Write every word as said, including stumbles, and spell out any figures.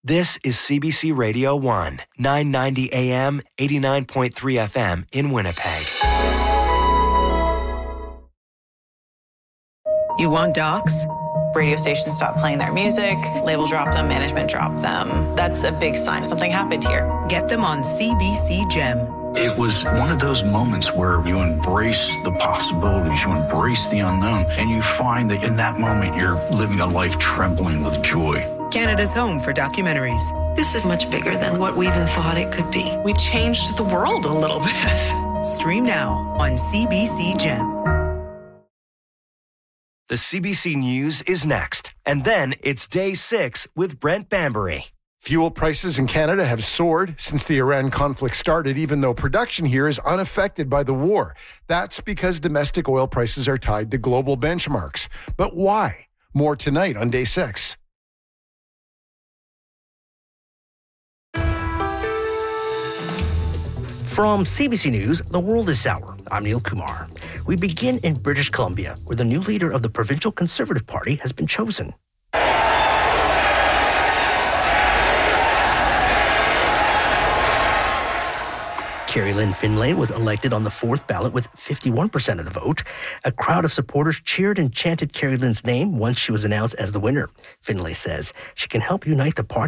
This is C B C Radio one, nine ninety A M, eighty-nine point three F M in Winnipeg. You want docs? Radio stations stop playing their music, label drop them, management drop them. That's a big sign something happened here. Get them on C B C Gem. It was one of those moments where you embrace the possibilities, you embrace the unknown, and you find that in that moment you're living a life trembling with joy. Canada's home for documentaries. This is much bigger than what we even thought it could be. We changed the world a little bit. Stream now on C B C Gem. The C B C News is next. And then it's Day six with Brent Bambury. Fuel prices in Canada have soared since the Iran conflict started, even though production here is unaffected by the war. That's because domestic oil prices are tied to global benchmarks. But why? More tonight on Day six. From C B C News, The World is Sour. I'm Neil Kumar. We begin in British Columbia, where the new leader of the Provincial Conservative Party has been chosen. Carrie Lynn Finlay was elected on the fourth ballot with fifty-one percent of the vote. A crowd of supporters cheered and chanted Carrie Lynn's name once she was announced as the winner. Finlay says she can help unite the party